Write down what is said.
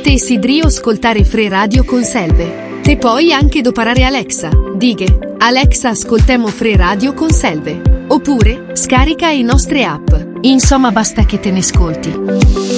Te sidrio ascoltare Fre Radio con Selve. Te puoi anche doparare Alexa. Dighe, Alexa ascoltemo Fre Radio con Selve. Oppure, scarica i nostre app. Insomma basta che te ne ascolti.